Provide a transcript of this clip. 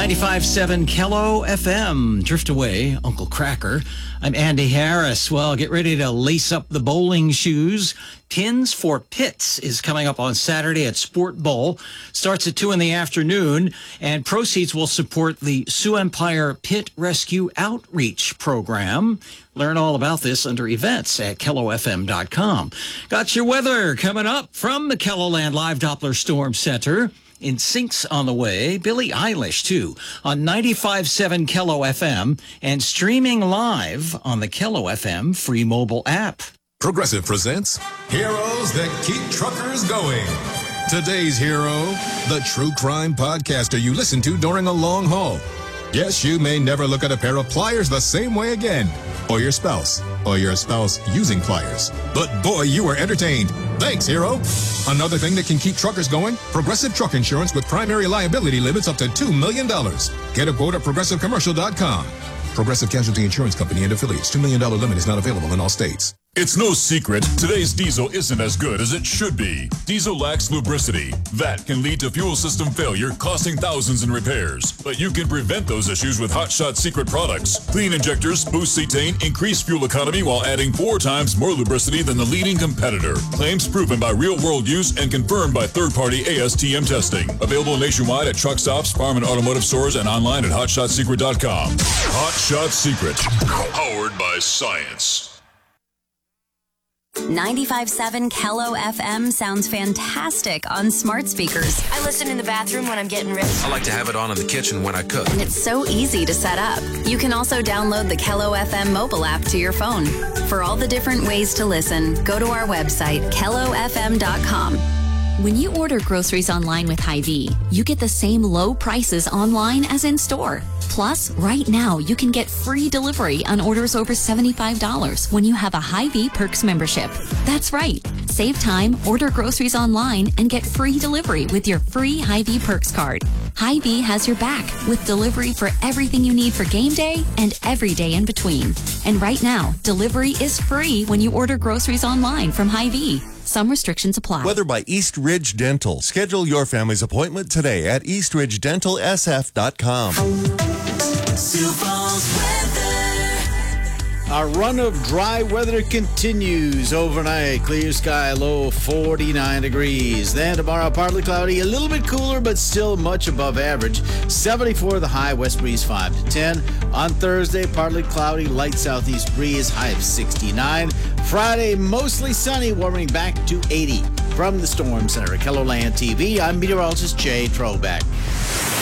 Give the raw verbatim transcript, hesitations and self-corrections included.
ninety-five point seven Kello F M. Drift away, Uncle Cracker. I'm Andy Harris. Well, get ready to lace up the bowling shoes. Pins for Pits is coming up on Saturday at Sport Bowl. Starts at two in the afternoon, and proceeds will support the Sioux Empire Pit Rescue Outreach Program. Learn all about this under events at kello f m dot com. Got your weather coming up from the KELOLAND Live Doppler Storm Center. In Syncs on the way, Billie Eilish, too, on ninety-five point seven Kello F M and streaming live on the Kello F M free mobile app. Progressive presents Heroes That Keep Truckers Going. Today's hero, the true crime podcaster you listen to during a long haul. Yes, you may never look at a pair of pliers the same way again. Or your spouse. Or your spouse using pliers. But boy, you were entertained. Thanks, hero. Another thing that can keep truckers going, Progressive Truck Insurance with primary liability limits up to two million dollars. Get a quote at progressive commercial dot com. Progressive Casualty Insurance Company and affiliates. two million dollars limit is not available in all states. It's no secret, today's diesel isn't as good as it should be. Diesel lacks lubricity. That can lead to fuel system failure, costing thousands in repairs. But you can prevent those issues with Hot Shot Secret products. Clean injectors, boost cetane, increase fuel economy while adding four times more lubricity than the leading competitor. Claims proven by real-world use and confirmed by third-party A S T M testing. Available nationwide at truck stops, farm and automotive stores, and online at hot shot secret dot com. Hot Shot Secret, powered by science. ninety-five point seven Kello F M sounds fantastic on smart speakers. I listen in the bathroom when I'm getting ready. I like to have it on in the kitchen when I cook. And it's so easy to set up. You can also download the Kello F M mobile app to your phone. For all the different ways to listen, go to our website, kello f m dot com. When you order groceries online with Hy-Vee, you get the same low prices online as in store. Plus, right now, you can get free delivery on orders over seventy-five dollars when you have a Hy-Vee Perks membership. That's right. Save time, order groceries online, and get free delivery with your free Hy-Vee Perks card. Hy-Vee has your back with delivery for everything you need for game day and every day in between. And right now, delivery is free when you order groceries online from Hy-Vee. Some restrictions apply. Weather by East Ridge Dental. Schedule your family's appointment today at east ridge dental s f dot com. Our run of dry weather continues overnight. Clear sky, low forty-nine degrees. Then tomorrow, partly cloudy, a little bit cooler, but still much above average. seventy-four the high, west breeze five to ten. On Thursday, partly cloudy, light southeast breeze, high of sixty-nine. Friday, mostly sunny, warming back to eighty. From the Storm Center at KELOLAND T V, I'm meteorologist Jay Trobeck.